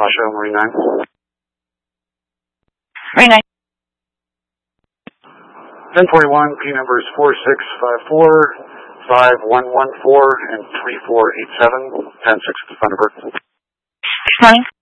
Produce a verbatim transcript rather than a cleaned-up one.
Sasha, Marine nine. Marine nine. ten forty-one, P numbers four six five four, five one one four, and three four eight seven, ten six to Thunderbird. Morning.